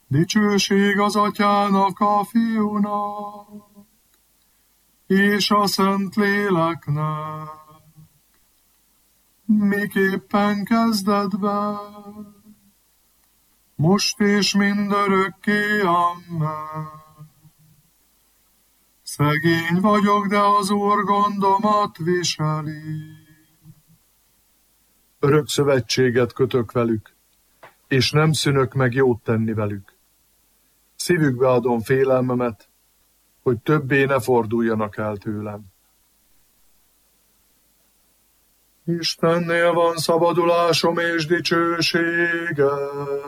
Dicsőség az Atyának, a Fiúnak, és a Szentléleknek, miképpen kezdetben, most és mindörökké, amen. Szegény vagyok, de az Úr gondomat viseli. Örök szövetséget kötök velük, és nem szűnök meg jót tenni velük. Szívükbe adom félelmemet, hogy többé ne forduljanak el tőlem. Istennél van szabadulásom és dicsőségem,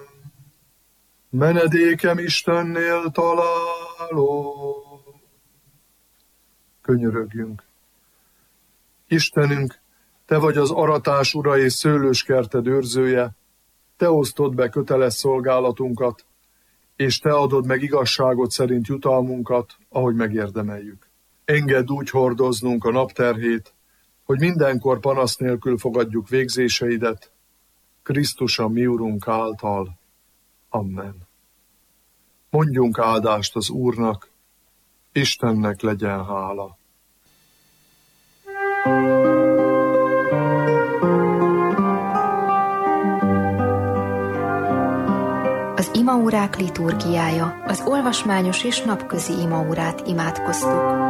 menedékem Istennél találom. Könyörögjünk. Istenünk, Te vagy az aratás ura és szőlőskerted őrzője, Te osztod be köteles szolgálatunkat, és Te adod meg igazságot szerint jutalmunkat, ahogy megérdemeljük. Engedd úgy hordoznunk a napterhét, hogy mindenkor panasz nélkül fogadjuk végzéseidet, Krisztus a mi Urunk által. Amen. Mondjunk áldást az Úrnak, Istennek legyen hála. Az imaórák liturgiája, az olvasmányos és napközi imaórát imádkoztuk.